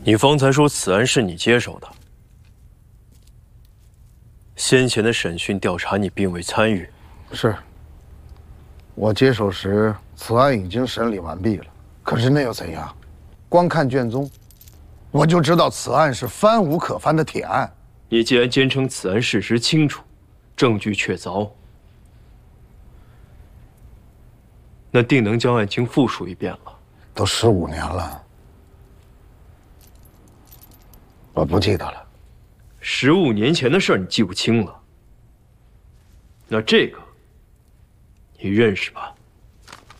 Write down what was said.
你方才说此案是你接手的，先前的审讯调查你并未参与。 是。我接手时，此案已经审理完毕了。可是那又怎样？光看卷宗，我就知道此案是翻无可翻的铁案。 你既然坚称此案事实清楚，证据确凿，那定能将案情复述一遍了。 都15年了，我不记得了。 15年前的事儿你记不清了，那这个你认识吧？